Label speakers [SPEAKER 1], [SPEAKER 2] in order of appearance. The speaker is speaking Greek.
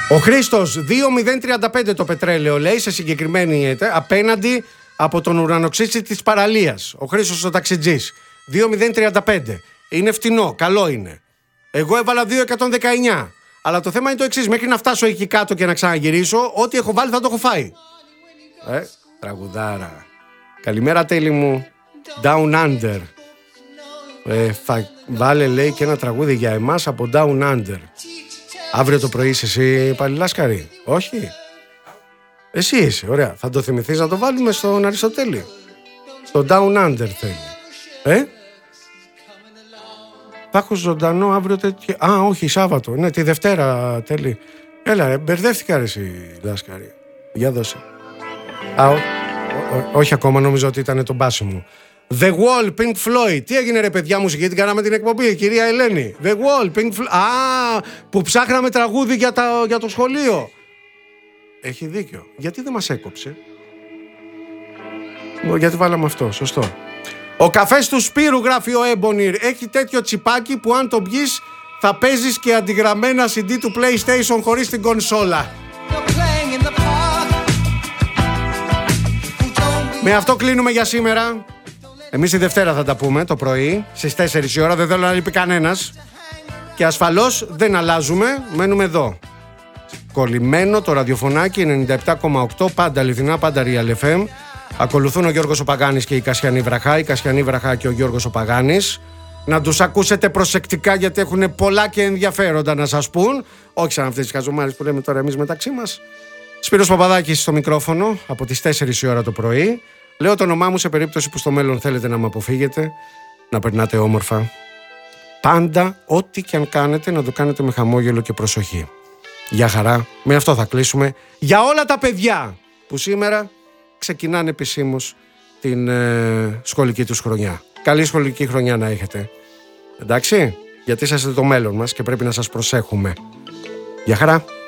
[SPEAKER 1] Ο Χρήστος, 2.035 το πετρέλαιο, λέει, σε συγκεκριμένη απέναντι από τον ουρανοξύστη της παραλίας. Ο Χρήστος ο ταξιτζής. 2.035. Είναι φτηνό, καλό είναι. Εγώ έβαλα 2.119. Αλλά το θέμα είναι το εξής: μέχρι να φτάσω εκεί κάτω και να ξαναγυρίσω, ό,τι έχω βάλει θα το έχω φάει. Τραγουδάρα. Καλημέρα, τέλη μου. Down Under. Θα βάλε, λέει, και ένα τραγούδι για εμάς από Down Under. Αύριο το πρωί είσαι εσύ πάλι, Λάσκαρη? Όχι. Εσύ είσαι, ωραία. Θα το θυμηθείς να το βάλουμε στον Αριστοτέλη? Το Down Under θέλει. Θα έχω ζωντανό αύριο τέτοιο. Α, όχι, Σάββατο. Ναι, τη Δευτέρα, τέλει. Έλα, ρε, μπερδεύτηκα, ρε, εσύ, Λάσκαρη. Για δώσε. Όχι ακόμα, νόμιζα ότι ήταν το μπάσι μου. The Wall, Pink Floyd. Τι έγινε, ρε παιδιά, μουσική την κάναμε την εκπομπή, κυρία Ελένη. The Wall, Pink Floyd. Που ψάχναμε τραγούδι για το σχολείο. Έχει δίκιο. Γιατί δεν μας έκοψε? Γιατί βάλαμε αυτό, σωστό. Ο καφές του Σπύρου, γράφει ο Έμπονιρ, έχει τέτοιο τσιπάκι που αν το πιεις θα παίζεις και αντιγραμμένα CD του PlayStation χωρίς την κονσόλα. Με αυτό κλείνουμε για σήμερα. Εμείς τη Δευτέρα θα τα πούμε το πρωί στις 4 η ώρα, δεν θέλω να λείπει κανένας. Και ασφαλώς δεν αλλάζουμε, μένουμε εδώ. Κολλημένο το ραδιοφωνάκι 97,8, πάντα αληθινά, πάντα Real FM. Ακολουθούν ο Γιώργος ο Παγάνης και η Κασιανή Βραχά, η Κασιανή Βραχά και ο Γιώργος ο Παγάνης. Να τους ακούσετε προσεκτικά, γιατί έχουν πολλά και ενδιαφέροντα να σας πούν. Όχι σαν αυτές τις χαζομάρες που λέμε τώρα εμείς μεταξύ μας. Σπύρος Παπαδάκης στο μικρόφωνο από τις 4 η ώρα το πρωί. Λέω το όνομά μου σε περίπτωση που στο μέλλον θέλετε να με αποφύγετε. Να περνάτε όμορφα. Πάντα, ό,τι και αν κάνετε, να το κάνετε με χαμόγελο και προσοχή. Γεια χαρά. Με αυτό θα κλείσουμε. Για όλα τα παιδιά που σήμερα ξεκινάνε επισήμως την σχολική τους χρονιά. Καλή σχολική χρονιά να έχετε. Εντάξει, γιατί είσαστε το μέλλον μας και πρέπει να σας προσέχουμε. Γεια χαρά.